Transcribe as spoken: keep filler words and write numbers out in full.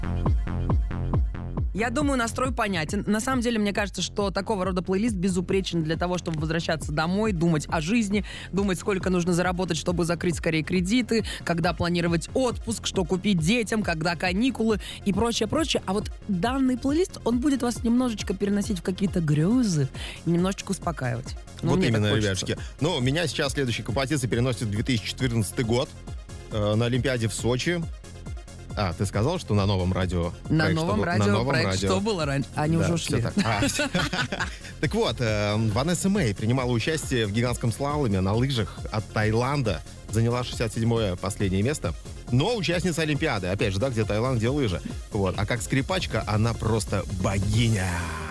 Я думаю, настрой понятен. На самом деле, мне кажется, что такого рода плейлист безупречен для того, чтобы возвращаться домой, думать о жизни, думать, сколько нужно заработать, чтобы закрыть скорее кредиты, когда планировать отпуск, что купить детям, когда каникулы и прочее, прочее. А вот данный плейлист, он будет вас немножечко переносить в какие-то грезы и немножечко успокаивать. Ну, вот именно, ребятушки. Ну, меня сейчас следующая композиция переносит в две тысячи четырнадцатый год э, на Олимпиаде в Сочи. А, ты сказал, что на новом радио? На проект, новом что, радио, на новом проект радио. «Что было раньше?» Они Да, уже ушли. Так, а, так вот, э, Ванесса Мэй принимала участие в гигантском слаломе на лыжах от Таиланда. Заняла шестьдесят седьмое последнее место. Но участница Олимпиады. Опять же, да, где Таиланд, где лыжи. Вот. А как скрипачка, она просто богиня.